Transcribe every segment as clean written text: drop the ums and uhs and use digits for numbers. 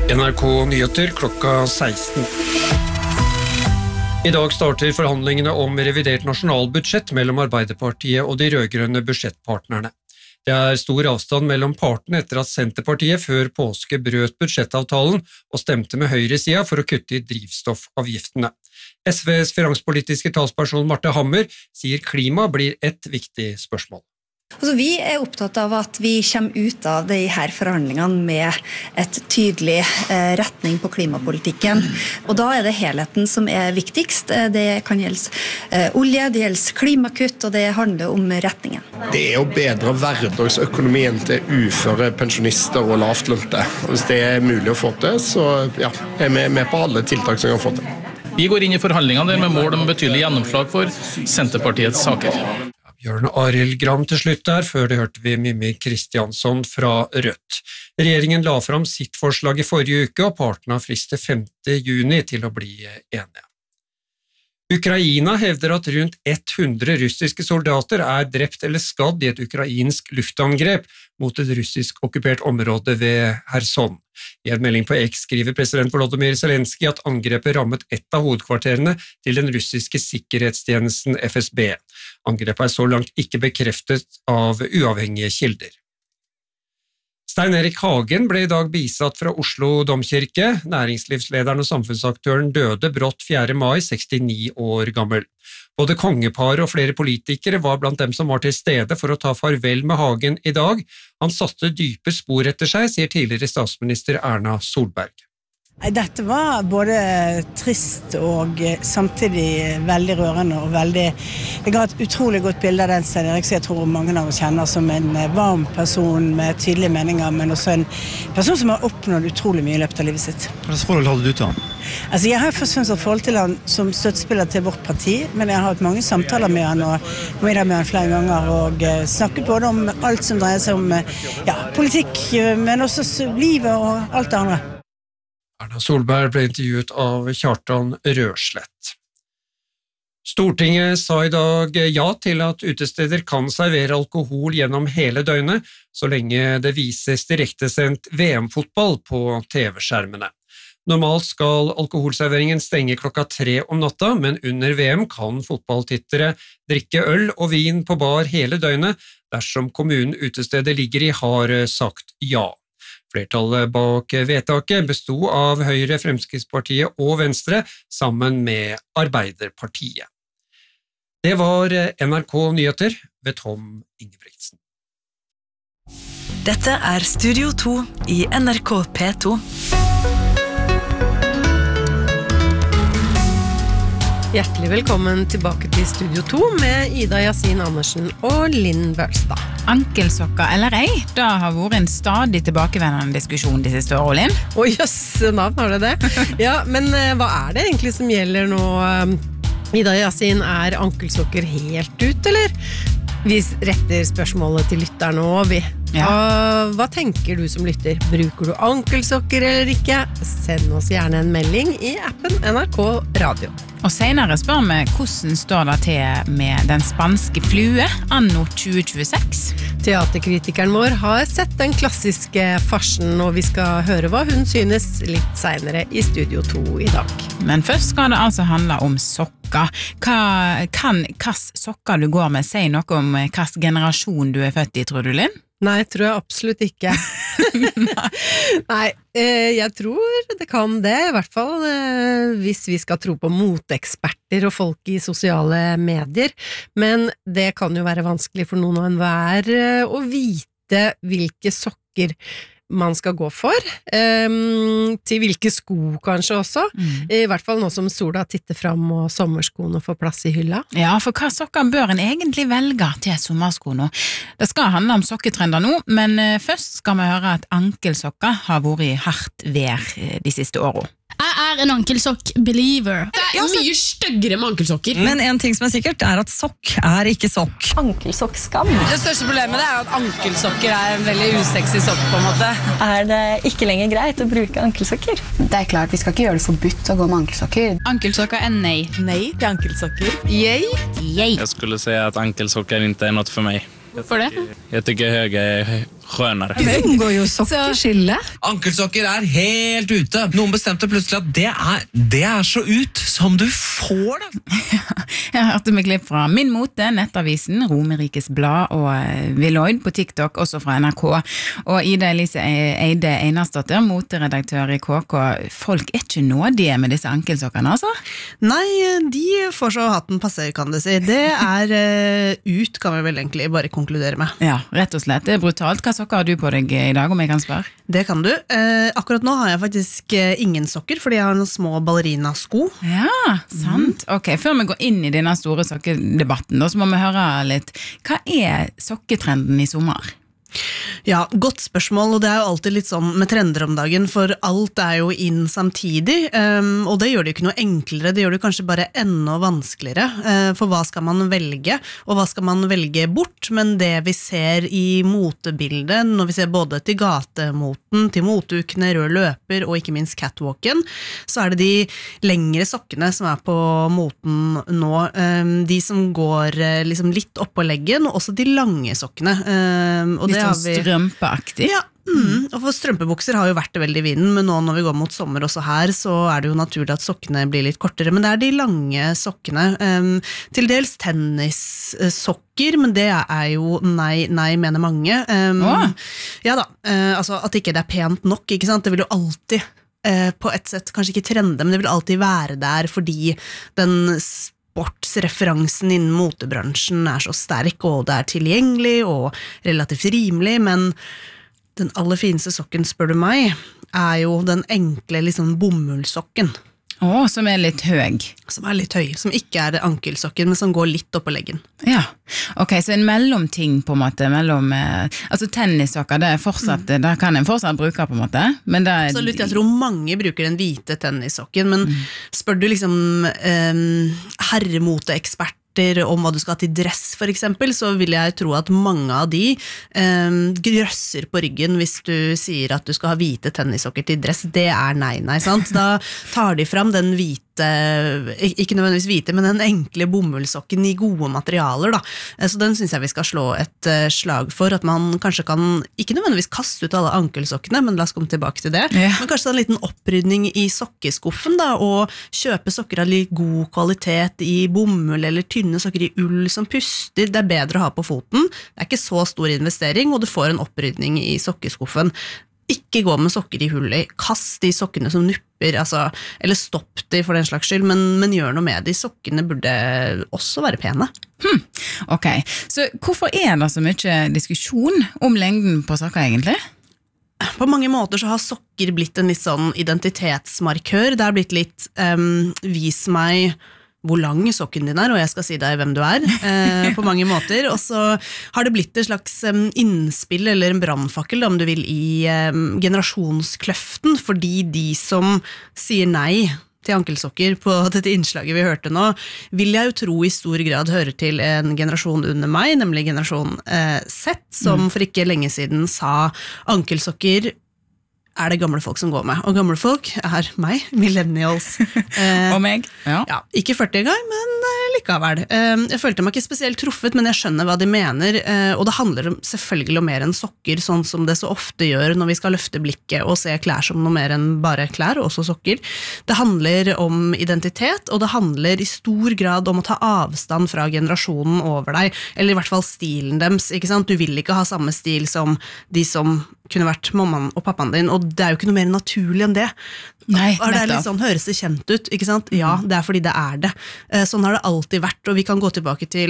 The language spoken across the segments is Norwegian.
NRK Nyheter klokka 16. I dag starter forhandlingene om revidert nasjonalbudsjett mellom Arbeiderpartiet og de rødgrønne budsjettpartnerne. Det er stor avstand mellom partene etter at Senterpartiet før påske brøt budsjettavtalen og stemte med høyresida for å kutte i drivstoffavgiftene. SVs finanspolitiske talsperson Marte Hammer sier klima blir et viktig spørsmål. Altså, vi er opptatt av at vi kommer ut av de her forhandlingene med et tydelig retning på klimapolitikken. Og da er det helheten som er viktigst. Det kan gjelde olje, det gjelder klimakutt, og det handler om retningen. Det er å bedre hverdagsøkonomien til uføre, pensjonister og lavtlønte. Hvis det er mulig å få til, så ja, er vi med på alle tiltak som kan få til. Vi går inn i forhandlingene der med mål om betydelig gjennomslag for Senterpartiets saker. Bjørn Arild Gram til slutt der, før det hørte vi Mimmi Kristiansson fra Rødt. Regjeringen la fram sitt forslag i forrige uke, og partene har frist til 5. juni til å bli enige. Ukraina hevder at rundt 100 russiske soldater er drept eller skadd i et ukrainsk luftangrep mot et russisk okkupert område ved Kherson. I en melding på X skriver president Volodymyr Zelenskyj at angrepet rammet et av hovedkvarterene til den russiske sikkerhetstjenesten FSB. Angrepet er så langt ikke bekreftet av uavhengige kilder. Stein Erik Hagen ble i dag bisatt fra Oslo domkirke. Næringslivslederen og samfunnsaktøren døde brått 4. mai, 69 år gammel. Både kongeparet og flere politikere var blant dem som var til stede for å ta farvel med Hagen i dag. Han satte dype spor etter seg, sier tidligere statsminister Erna Solberg. Dette var både trist og samtidig veldig rørende og det ga et utrolig godt bilde av den Stein Erik som jeg tror mange av oss kjenner som en varm person med tydelige meninger, men også en person som har oppnådd utrolig mye i løpet av livet sitt. Hva slags forhold hadde du til han? Altså, jeg har først og fremst et forhold til han som støttespiller til vårt parti, men jeg har hatt mange samtaler med han og middag med han flere ganger og snakket både om alt som dreier seg om politikk, men også livet og alt det andre. Erna Solberg ble intervjuet av Kjartan Røslett. Stortinget sa i dag ja til at utesteder kan servere alkohol gjennom hele døgnet, så lenge det vises direktesendt VM-fotball på TV-skjermene. Normalt skal alkoholserveringen stenge klokka 3 om natta, men under VM kan fotballtittere drikke øl og vin på bar hele døgnet dersom kommunen utestedet ligger i har sagt ja. Flertallet bak vedtaket bestod av Høyre, Fremskrittspartiet og Venstre sammen med Arbeiderpartiet. Det var NRK Nyheter ved Tom Ingebrigtsen. Dette er Studio 2 i NRK P2. Hjertelig velkommen tilbake til Studio 2 med Ida Yasin Andersen og Linn Bølstad. Ankelsokker eller ei, da har vært en stadig tilbakevendende diskusjon de siste årene, Linn. Å, jøsse navn, har det? Ja, men hva er det egentlig som gjelder nå? Ida Yasin, er ankelsokker helt ut, eller? Vi retter spørsmålet til lytterne og vi. Ja. Hva tenker du som lytter? Bruker du ankelsokker eller ikke? Send oss gjerne en melding i appen NRK Radio. Og senere spør vi hvordan står det til med den spanske flue anno 2026. Teaterkritikeren vår har sett den klassiske farsen, og vi skal høre hva hun synes litt senere i Studio 2 i dag. Men først skal det altså handle om sokker. Hva sokker du går med, sier noe om hvilken generasjon du er født i, tror du, Linn? Nei, tror jeg absolutt ikke. Nei, jeg tror det kan det, i hvert fall hvis vi skal tro på moteksperter og folk i sosiale medier. Men det kan jo være vanskelig for noen og enhver å vite hvilke sokker man skal gå for, til hvilke sko kanskje også, i hvert fall nå som sola titter fram og sommerskoene får plass i hylla. Ja, for hva sokker bør en egentlig velge til sommerskoene? Det skal handle om sokketrender nå, men først skal vi høre at ankelsokker har vært i hardt vær de siste årene. Jeg er en ankelsokk-believer. Det er mye styggere med ankelsokker. Men en ting som er sikkert er at sokk er ikke sokk. Ankelsokkskam. Det største problemet er at ankelsokker er en veldig usexy sokk på en måte. Er det ikke lenger greit å bruke ankelsokker? Det er klart, vi skal ikke gjøre det forbudt å gå med ankelsokker. Ankelsokker er nei. Nei til ankelsokker. Yay. Jag skulle säga att ankelsockar inte är något för mig. Hvorfor det? Jag tycker höga är skjønner det. Du unngår jo sokkeskille. Ankelsokker helt ute. Noen bestemte plutselig at det er så ut som du får det. Jeg hørte med klipp fra Min Mote, Nettavisen, Romerikes Blad og Villoid på TikTok, også fra NRK. Og Ida Elise Eide Einarsdotter, moteredaktør i KK. Folk ikke nådige med disse ankelsokkene, altså? Nei, de får så hatten passe, kan du si. Det ut, kan vi vel egentlig bare konkludere med. Ja, rett og slett. Det brutalt. Hva sokker har du på deg i dag, om jeg kan spørre? Det kan du. Akkurat nå har jeg faktisk ingen sokker, fordi jeg har noen små ballerinasko. Ja, sant. Ok, før vi går inn i denne store sokkedebatten, så må vi høre litt. Hva sokketrenden i sommer? Ja, godt spørsmål, og det jo alltid litt sånn med trender om dagen, for alt jo inn samtidig, og det gjør det jo ikke noe enklere, det gjør det kanskje bare enda vanskeligere, for hva skal man velge, og hva skal man velge bort, men det vi ser i motebildet, når vi ser både til gatemoten, til moteukene, rød løper, og ikke minst catwalken, så det de lengre sokkene som på moten nå, de som går liksom litt opp på leggen, og også de lange sokkene, og det litt sånn strømpeaktig. Ja, og for strømpebukser har jo vært veldig i vinden, men nå når vi går mot sommer også her, så det jo naturlig at sokkene blir litt kortere, men det de lange sokkene, til dels tennissokker, men det jo nei, mener mange. Ja da, altså at ikke det pent nok, ikke sant? Det vil jo alltid, på et sett, kanskje ikke trende, men det vil alltid være der, fordi den sportsreferansen innen motebransjen så sterk, og det tilgjengelig og relativt rimelig, men den aller fineste sokken, spør du meg, jo den enkle liksom bomullsokken. Som litt høy. Som litt høy, som ikke det ankelsokken, men som går litt opp på leggen. Ja, ok, så en mellomting på en måte, altså tennissokker, det fortsatt, det kan en fortsatt bruke på en måte, men det Absolutt, jeg tror mange bruker den hvite tennissokken, men spør du liksom herremoteekspert om hva du skal ha til dress for eksempel, så vil jeg tro at mange av de grøsser på ryggen hvis du sier at du skal ha hvite tennissokker til dress. Det nei, sant? Da tar de fram den hvite, ikke nødvendigvis hvite, men den enkle bomullsokken i gode materialer da. Så den synes jeg vi skal slå et slag for, at man kanskje kan, ikke nødvendigvis kaste ut alle ankelsokkene, men la oss komme tilbake til det, men kanskje en liten opprydning i sokkeskuffen da, og kjøpe sokker av litt god kvalitet i bomull eller tynne sokker i ull som puster, det bedre å ha på foten, det ikke så stor investering, og du får en opprydning i sokkeskuffen. Ikke gå med sokker i hullet, kast de sokkene som nupper, altså, eller stopp de for den slags skyld, men gjør noe med de. Sokkene burde også være pene. Ok, så hvorfor det så mye diskusjon om lengden på sokker egentlig? På mange måter så har sokker blitt en litt sånn identitetsmarkør, det har blitt litt vis meg hvor lang sokken din og jeg skal si deg hvem du på mange måter, og så har det blitt et slags innspill eller en brannfakkel, om du vil, i generasjonskløften, fordi de som sier nei til ankelsokker på dette innslaget vi hørte nå, vil jeg jo tro i stor grad hører til en generasjon under meg, nemlig generasjon Z, som for ikke lenge siden sa ankelsokker det gamle folk som går med, og gamle folk meg, millennials. Og meg. Ja, ikke 40 gang, men likevel. Jeg følte meg ikke spesielt truffet, men jeg skjønner hva de mener, og det handler selvfølgelig om mer enn sokker, sånn som det så ofte gjør når vi skal løfte blikket og se klær som noe mer enn bare klær, også sokker. Det handler om identitet, og det handler i stor grad om å ta avstand fra generasjonen over deg, eller i hvert fall stilen deres, ikke sant? Du vil ikke ha samme stil som de som kunne vært mammaen og pappaen din, og det jo ikke noe mer naturlig enn det. Nei, det litt sånn, høres det kjent ut, ikke sant? Ja, det fordi det det. Sånn har det alltid vært, og vi kan gå tilbake til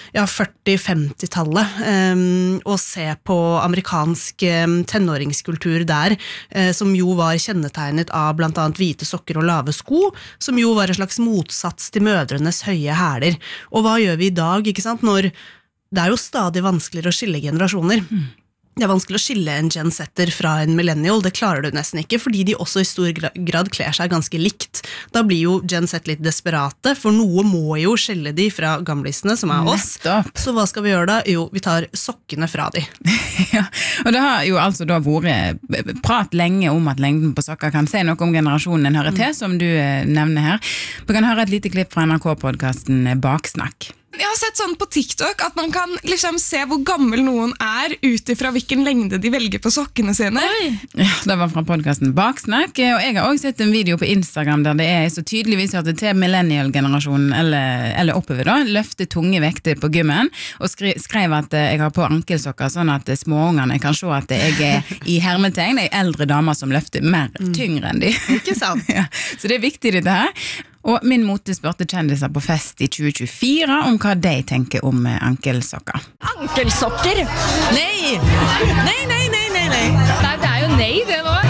40-50-tallet og se på amerikansk tenåringskultur der, som jo var kjennetegnet av blant annet hvite sokker og lave sko, som jo var en slags motsats til mødrenes høye hæler. Og hva gjør vi i dag, ikke sant? Når det jo stadig vanskeligere å skille generasjoner. Det vanskelig å skille en Gen Z-er fra en millennial, det klarer du nesten ikke, fordi de også i stor grad kler seg ganske likt. Da blir jo Gen Z litt desperate, for noe må jo skille de fra gamlistene, som oss. Så hva skal vi gjøre da? Jo, vi tar sokkene fra de. Ja, og det har jo altså da vært prat lenge om at lengden på sokker kan si noe om generasjonen en hører til, som du nevner her. Vi kan høre et lite klipp fra NRK-podcasten Baksnakk. Jeg har sett sånn på TikTok at man kan liksom se hvor gammel noen ut ifra hvilken lengde de velger på sokkene sine. Ja, det var fra podcasten Baksnakk, og jeg har også sett en video på Instagram der det så tydeligvis at det til millennial-generasjonen, eller oppover da, løfter tunge vekter på gymmen, og skrev at jeg har på ankelsokker, sånn at småungene kan se at jeg i hermetegn eldre damer som løfter mer tyngre enn de. Ikke sant? Ja, så det viktig dette her. Og Min Mote spurte kjendiser på fest i 2024 om hva de tenker om ankelsokker. Ankelsokker? Nei! Nei. Det jo nei, det nå.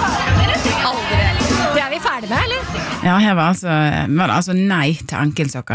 Aldri. Det vi ferdig med, eller? Ja, her var det altså nei til ankelsokker.